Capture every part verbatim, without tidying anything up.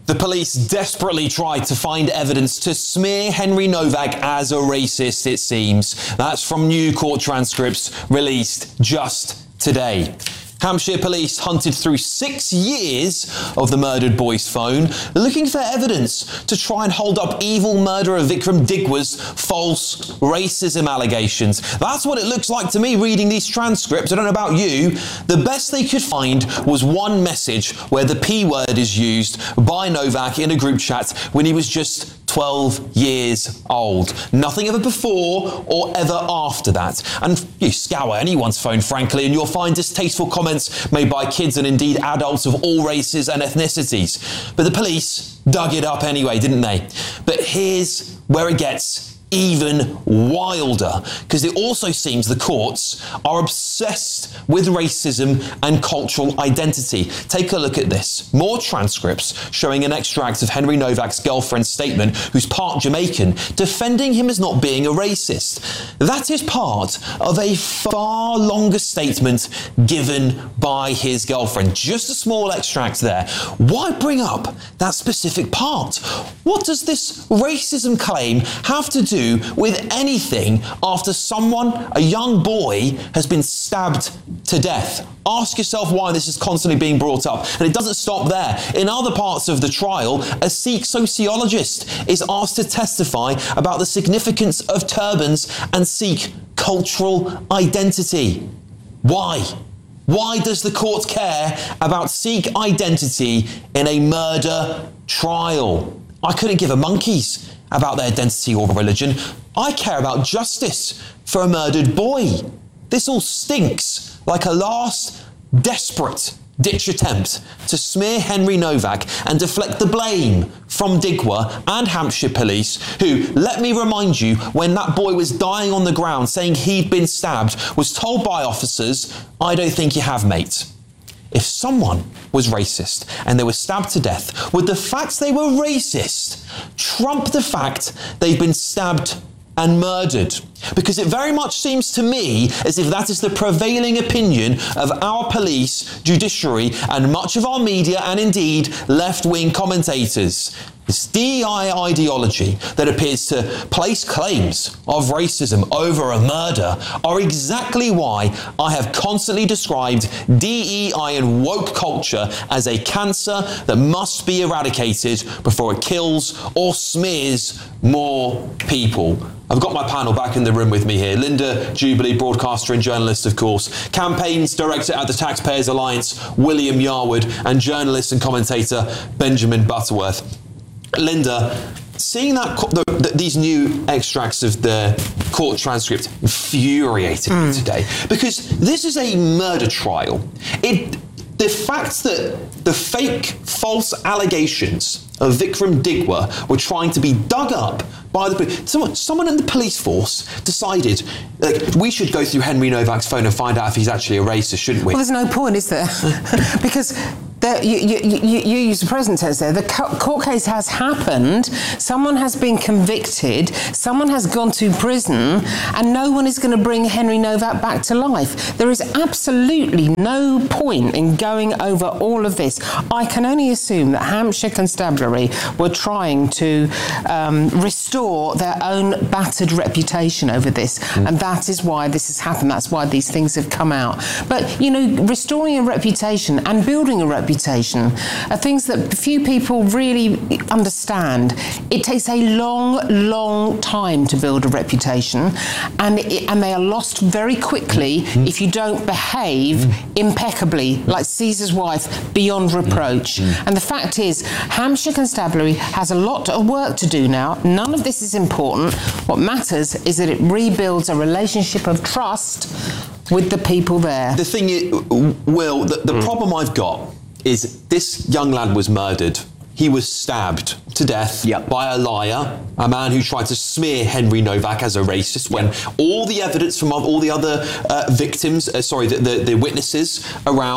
The police desperately tried to find evidence to smear Henry Novak as a racist, it seems. That's from new court transcripts released just today. Hampshire police hunted through six years of the murdered boy's phone, looking for evidence to try and hold up evil murderer Vikram Digwa's false racism allegations. That's what it looks like to me reading these transcripts. I don't know about you. The best they could find was one message where the P word is used by Novak in a group chat when he was just twelve years old. Nothing ever before or ever after that. And you scour anyone's phone, frankly, and you'll find distasteful comments made by kids and indeed adults of all races and ethnicities. But the police dug it up anyway, didn't they? But here's where it gets even wilder, because it also seems the courts are obsessed with racism and cultural identity. Take a look at this. More transcripts showing an extract of Henry Novak's girlfriend's statement, who's part Jamaican, defending him as not being a racist. That is part of a far longer statement given by his girlfriend. Just a small extract there. Why bring up that specific part? What does this racism claim have to do with anything after someone, a young boy, has been stabbed to death? Ask yourself why this is constantly being brought up. And it doesn't stop there. In other parts of the trial, a Sikh sociologist is asked to testify about the significance of turbans and Sikh cultural identity. Why? Why does the court care about Sikh identity in a murder trial? I couldn't give a monkey's about their identity or religion. I care about justice for a murdered boy. This all stinks like a last desperate ditch attempt to smear Henry Novak and deflect the blame from Digwa and Hampshire police, who, let me remind you, when that boy was dying on the ground saying he'd been stabbed, was told by officers, "I don't think you have, mate." If someone was racist and they were stabbed to death, would the fact they were racist trump the fact they've been stabbed and murdered? Because it very much seems to me as if that is the prevailing opinion of our police, judiciary, and much of our media, and indeed left-wing commentators. This D E I ideology that appears to place claims of racism over a murder are exactly why I have constantly described D E I and woke culture as a cancer that must be eradicated before it kills or smears more people. I've got my panel back in the room with me here. Linda Jubilee, broadcaster and journalist, of course. Campaigns director at the Taxpayers Alliance, William Yarwood, and journalist and commentator, Benjamin Butterworth. Linda, seeing that the, the, these new extracts of the court transcript infuriated mm. me today, because this is a murder trial. It, the fact that the fake, false allegations of Vikram Digwa were trying to be dug up by the police. Someone, someone in the police force decided, like, we should go through Henry Novak's phone and find out if he's actually a racist, shouldn't we? Well, there's no point, is there? Because there, you, you, you, you use the present tense there. The court case has happened. Someone has been convicted. Someone has gone to prison, and no one is going to bring Henry Novak back to life. There is absolutely no point in going over all of this. I can only assume that Hampshire Constabulary were trying to um, restore their own battered reputation over this, mm. and that is why this has happened. That's why these things have come out. But, you know, restoring a reputation and building a reputation are things that few people really understand. It takes a long, long time to build a reputation, and it, and they are lost very quickly mm. if you don't behave mm. impeccably, like Caesar's wife, beyond reproach. Mm. And the fact is, Hampshire Constabulary has a lot of work to do now. None of this is important. What matters is that it rebuilds a relationship of trust with the people there. The thing is, Will, the, the mm. problem I've got is this young lad was murdered. He was stabbed to death yep. by a liar, a man who tried to smear Henry Novak as a racist, when all the evidence from all the other uh, victims, uh, sorry, the, the, the witnesses around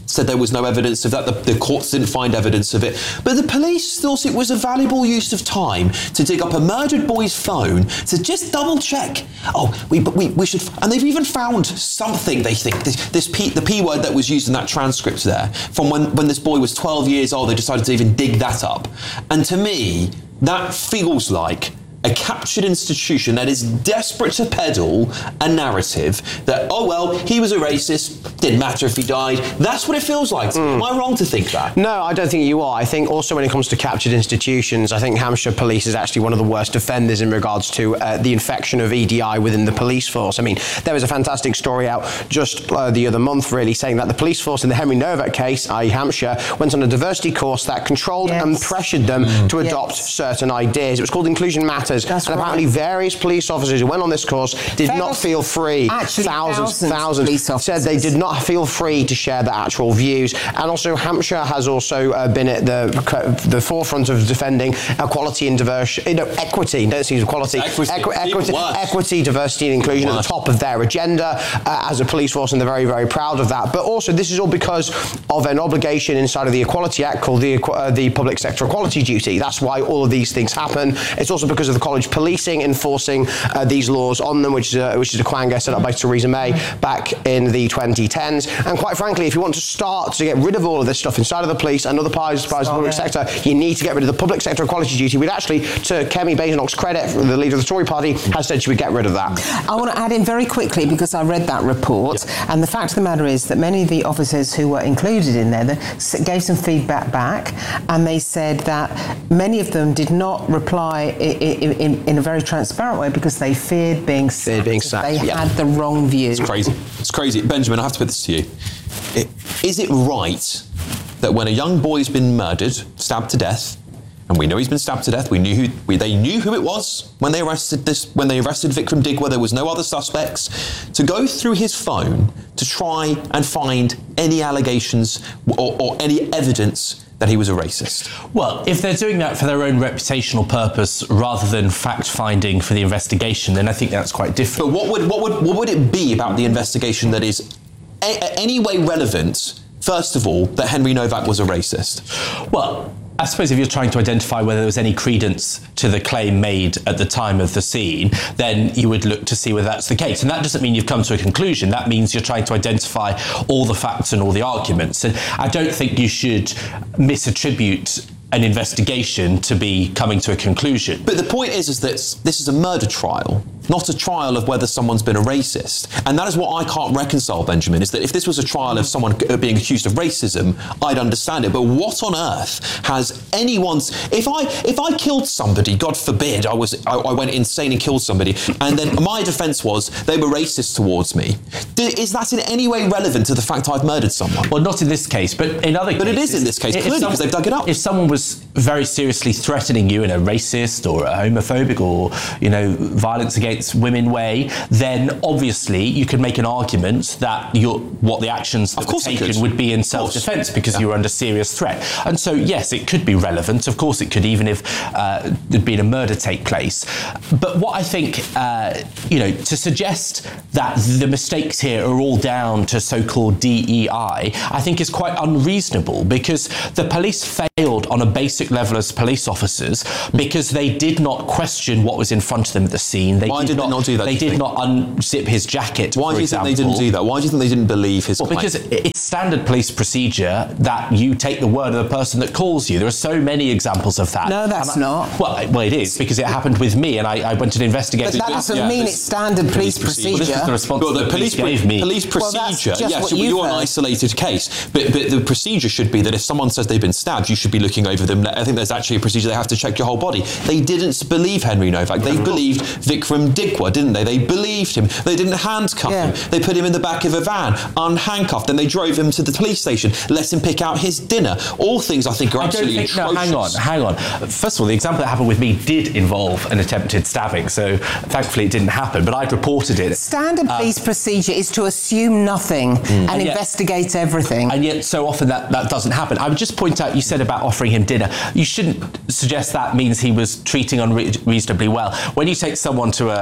said there was no evidence of that. The, the courts didn't find evidence of it. But the police thought it was a valuable use of time to dig up a murdered boy's phone to just double check. Oh, we we, we should... And they've even found something, they think, this, this P, the P word that was used in that transcript there, from when, when this boy was twelve years old, they decided to even dig that up. And to me, that feels like a captured institution that is desperate to peddle a narrative that, oh, well, he was a racist, didn't matter if he died. That's what it feels like. Mm. Am I wrong to think that? No, I don't think you are. I think also when it comes to captured institutions, I think Hampshire Police is actually one of the worst offenders in regards to uh, the infection of E D I within the police force. I mean, there was a fantastic story out just uh, the other month, really, saying that the police force in the Henry Novak case, that is. Hampshire, went on a diversity course that controlled yes. and pressured them mm. to adopt yes. certain ideas. It was called Inclusion Matters. That's and right. apparently various police officers who went on this course did Fair not feel free. Actually, thousands, thousands, thousands said they did not feel free to share their actual views. And also, Hampshire has also uh, been at the the forefront of defending equality and diversity, you know, equity. Don't see equality, equity, Equi equity, equity, diversity, and inclusion at the top of their agenda uh, as a police force, and they're very, very proud of that. But also, this is all because of an obligation inside of the Equality Act called the uh, the Public Sector Equality Duty. That's why all of these things happen. It's also because of the college policing, enforcing uh, these laws on them, which is a, which is a quanga set up by Theresa May back in the twenty tens. And quite frankly, if you want to start to get rid of all of this stuff inside of the police and other parts of the public sector, you need to get rid of the Public Sector Equality Duty, which actually, to Kemi Badenoch's credit, the leader of the Tory party, has said she would get rid of that. I want to add in very quickly, because I read that report, yeah. and the fact of the matter is that many of the officers who were included in there gave some feedback back, and they said that many of them did not reply in, in, in a very transparent way because they feared being sacked. Feared being sacked. They yeah. had the wrong view. It's crazy. It's crazy. Benjamin, I have to put this to you. It, is it right that when a young boy's been murdered, stabbed to death, and we know he's been stabbed to death, we knew who we, they knew who it was when they arrested this when they arrested Vikram Digwa, there was no other suspects, to go through his phone to try and find any allegations or, or any evidence that he was a racist? Well, if they're doing that for their own reputational purpose rather than fact-finding for the investigation, then I think that's quite different. But what would what would what would it be about the investigation that is a- any way relevant, first of all, that Henry Novak was a racist? Well, I suppose if you're trying to identify whether there was any credence to the claim made at the time of the scene, then you would look to see whether that's the case. And that doesn't mean you've come to a conclusion. That means you're trying to identify all the facts and all the arguments. And I don't think you should misattribute an investigation to be coming to a conclusion. But the point is, is that this is a murder trial, not a trial of whether someone's been a racist. And that is what I can't reconcile, Benjamin, is that if this was a trial of someone being accused of racism, I'd understand it. But what on earth has anyone's... If I if I killed somebody, God forbid, I was I, I went insane and killed somebody, and then my defence was they were racist towards me, is that in any way relevant to the fact I've murdered someone? Well, not in this case, but in other but cases... But it is in this case, clearly, because they've dug it up. If someone was very seriously threatening you in a racist or a homophobic or, you know, violence against women way, then obviously you could make an argument that your what the actions that were taken would be in self-defence because yeah. you were under serious threat. And so, yes, it could be relevant. Of course it could, even if uh, there'd been a murder take place. But what I think, uh, you know, to suggest that the mistakes here are all down to so-called D E I, I think is quite unreasonable, because the police failed on a basic level as police officers because they did not question what was in front of them at the scene. They Why did, did not, they not do that? They did not unzip his jacket. Why do you example. think they didn't do that? Why do you think they didn't believe his Well, claim? because it's standard police procedure that you take the word of the person that calls you. There are so many examples of that. No, that's I, not. Well, well, it is, because it happened with me, and I, I went and investigated. But that doesn't yeah, mean this, it's standard police procedure. Well, this is the response well, the that police, police gave me. Police procedure, well, yes, so you're an isolated case, but, but the procedure should be that if someone says they've been stabbed, you should be looking over them. I think there's actually a procedure they have to check your whole body. They didn't believe Henry Novak. They believed Vikram Digwa, didn't they? They believed him. They didn't handcuff yeah. him. They put him in the back of a van, unhandcuffed. Then they drove him to the police station, let him pick out his dinner. All things I think are I absolutely don't think, atrocious. No, hang on, hang on. First of all, the example that happened with me did involve an attempted stabbing, so thankfully it didn't happen, but I'd reported it. Standard uh, police procedure is to assume nothing mm. and, and yet, investigate everything. And yet so often that, that doesn't happen. I would just point out, you said about offering him dinner. You shouldn't suggest that means he was treating unreasonably well. When you take someone to a,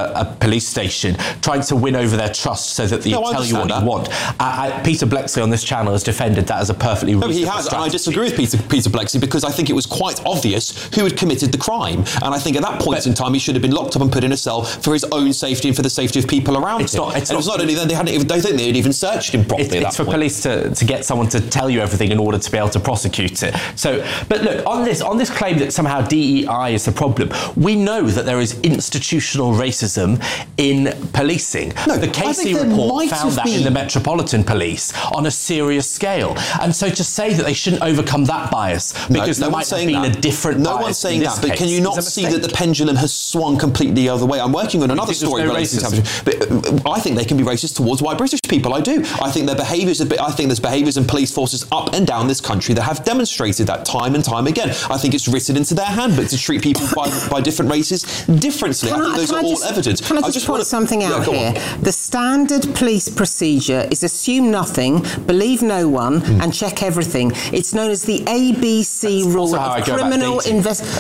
a, a police station, trying to win over their trust so that they No, I tell you what understand you that. want. I, I, Peter Bleksley on this channel has defended that as a perfectly No, reasonable he has, and I strategy. disagree with Peter, Peter Bleksley because I think it was quite obvious who had committed the crime. And I think at that point But- in time, he should have been locked up and put in a cell for his own safety and for the safety of people around It's him. not- it's and not- it's not only that, they hadn't even, they think they had even searched him properly It's, at that it's for point. police to, to get someone to tell you everything in order to be able to prosecute it. So, but look, on this on this claim that somehow D E I is the problem, we know that there is institutional racism in policing. No, the I Casey think there report might found have that in been. the Metropolitan Police on a serious scale. And so to say that they shouldn't overcome that bias because no there one's might have saying been that. a different No bias one's saying in this that, but case can you is not a see that the mistake. pendulum has swung completely the other way? I'm working on another think there's story no related to racism? savagery, but uh, I think they can be racist towards white British people. I do. I think their behaviours. are- I think there's behaviours in police forces up and down this country that have demonstrated that time and time again. I think it's written into their handbook to treat people by, by different races differently. I Can think those can are all just, evident. Can I just, point wanna- something Yeah, out go on. here? The standard police procedure is assume nothing, believe no one, Hmm. and check everything. It's known as the A B C rule also how I of go about criminal dating.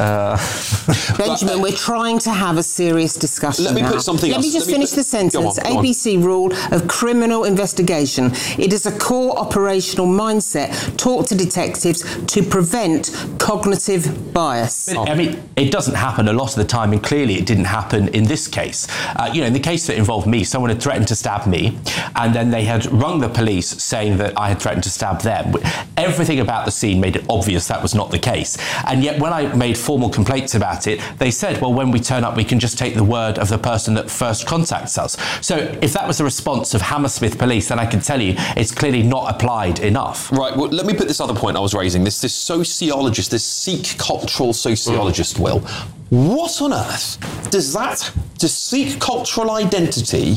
invest. Benjamin, we're trying to have a serious discussion. Let me now. put something Let else. me just Let me finish put- the sentence. Go on, go on. A B C rule of criminal investigation. It is a core operational mindset taught to detectives to prevent cognitive bias. But, I mean, it doesn't happen a lot of the time, and clearly it didn't happen in this case. Uh, you know, in the case that involved me, someone had threatened to stab me, and then they had rung the police saying that I had threatened to stab them. Everything about the scene made it obvious that was not the case. And yet, when I made formal complaints about it, they said, well, when we turn up, we can just take the word of the person that first contacts us. So if that was the response of Hammersmith Police, then I can tell you it's clearly not applied enough. Right, well, let me put this other point I was raising. This, this sociologist, this Sikh cultural sociologist, Will. What on earth does that, does Sikh cultural identity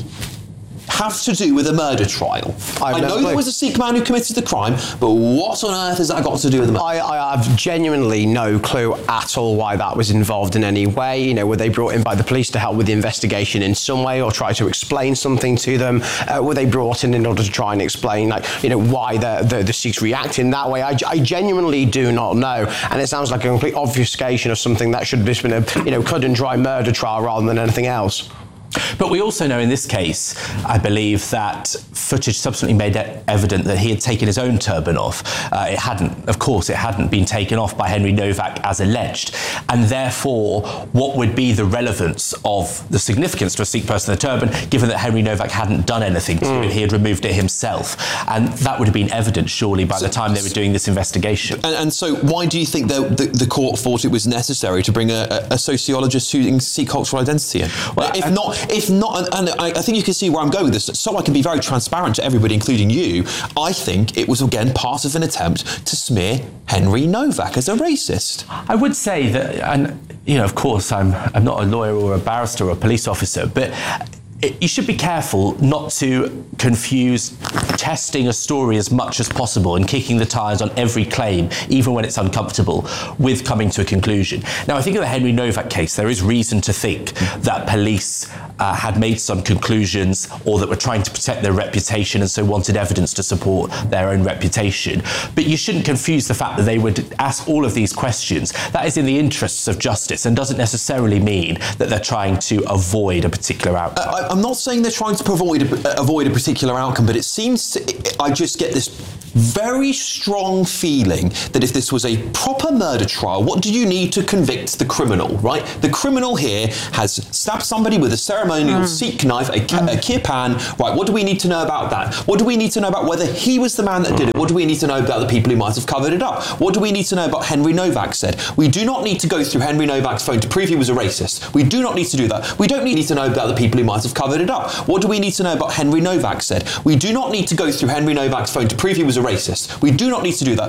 have to do with a murder trial? I have I no know clue. there was a Sikh man who committed the crime, but what on earth has that got to do with the murder? I, I have genuinely no clue at all why that was involved in any way. You know, were they brought in by the police to help with the investigation in some way or try to explain something to them? Uh, were they brought in in order to try and explain, like, you know, why the, the, the Sikhs react in that way? I, I genuinely do not know. And it sounds like a complete obfuscation of something that should have just been a, you know, cut and dry murder trial rather than anything else. But we also know in this case, I believe, that footage subsequently made it evident that he had taken his own turban off. Uh, it hadn't, of course, it hadn't been taken off by Henry Novak as alleged. And therefore, what would be the relevance of the significance to a Sikh person in the turban, given that Henry Novak hadn't done anything to Mm. it, he had removed it himself. And that would have been evident, surely, by the time they were doing this investigation. And, and so why do you think the, the, the court thought it was necessary to bring a, a, a sociologist who Sikh cultural identity in? Well, if I- not, if not, and, and I, I think you can see where I'm going with this, so I can be very transparent to everybody, including you, I think it was, again, part of an attempt to smear Henry Novak as a racist. I would say that, and you know, of course, I'm I'm not a lawyer or a barrister or a police officer, but it, you should be careful not to confuse testing a story as much as possible and kicking the tires on every claim, even when it's uncomfortable, with coming to a conclusion. Now, I think in the Henry Novak case, there is reason to think that police uh, had made some conclusions or that were trying to protect their reputation and so wanted evidence to support their own reputation. But you shouldn't confuse the fact that they would ask all of these questions. That is in the interests of justice and doesn't necessarily mean that they're trying to avoid a particular outcome. I, I'm not saying they're trying to avoid a, avoid a particular outcome, but it seems to, I just get this very strong feeling that if this was a proper murder trial, what do you need to convict the criminal, right? The criminal here has stabbed somebody with a ceremonial mm. Sikh knife, a, mm. a kirpan, right? What do we need to know about that? What do we need to know about whether he was the man that did it? What do we need to know about the people who might have covered it up? What do we need to know about Henry Novak said? We do not need to go through Henry Novak's phone to prove he was a racist. We do not need to do that. We don't need to know about the people who might have covered it up. What do we need to know about Henry Novak said? We do not need to go through Henry Novak's phone to prove he was a racist. We do not need to do that.